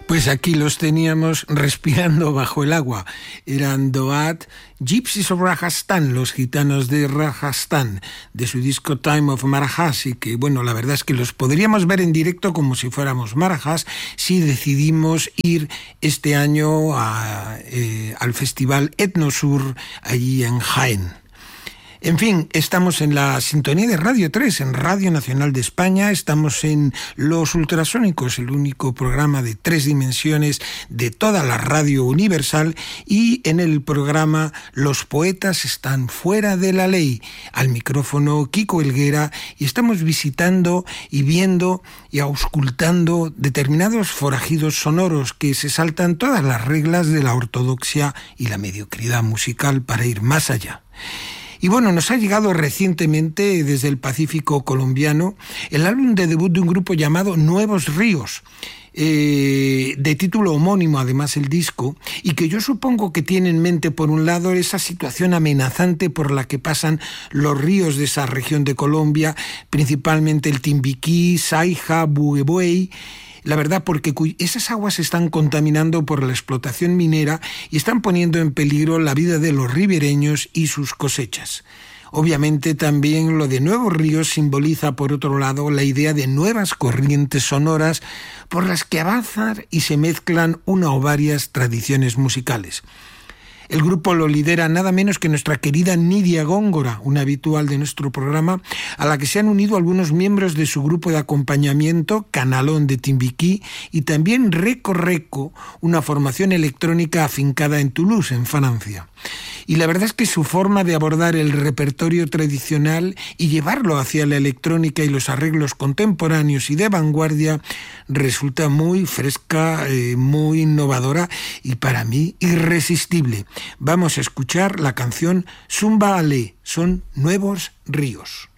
Pues aquí los teníamos respirando bajo el agua. Eran Doat, Gypsies of Rajasthan, los gitanos de Rajasthan, de su disco Time of Marajas, y que, bueno, la verdad es que los podríamos ver en directo como si fuéramos marajas si decidimos ir este año al Festival Etnosur allí en Jaén. En fin, estamos en la sintonía de Radio 3, en Radio Nacional de España, estamos en Los Ultrasónicos, el único programa de 3 dimensiones de toda la radio universal, y en el programa Los Poetas Están Fuera de la Ley, al micrófono Kiko Helguera, y estamos visitando y viendo y auscultando determinados forajidos sonoros que se saltan todas las reglas de la ortodoxia y la mediocridad musical para ir más allá. Y bueno, nos ha llegado recientemente desde el Pacífico colombiano el álbum de debut de un grupo llamado Nuevos Ríos, de título homónimo además el disco, y que yo supongo que tiene en mente por un lado esa situación amenazante por la que pasan los ríos de esa región de Colombia, principalmente el Timbiquí, Saija, Buebuey. La verdad, porque esas aguas se están contaminando por la explotación minera y están poniendo en peligro la vida de los ribereños y sus cosechas. Obviamente también lo de Nuevos Ríos simboliza, por otro lado, la idea de nuevas corrientes sonoras por las que avanzan y se mezclan una o varias tradiciones musicales. El grupo lo lidera nada menos que nuestra querida Nidia Góngora, una habitual de nuestro programa, a la que se han unido algunos miembros de su grupo de acompañamiento, Canalón de Timbiquí, y también Reco Reco, una formación electrónica afincada en Toulouse, en Francia. Y la verdad es que su forma de abordar el repertorio tradicional y llevarlo hacia la electrónica y los arreglos contemporáneos y de vanguardia resulta muy fresca, muy innovadora y para mí irresistible. Vamos a escuchar la canción Zumba Ale, son Nuevos Ríos.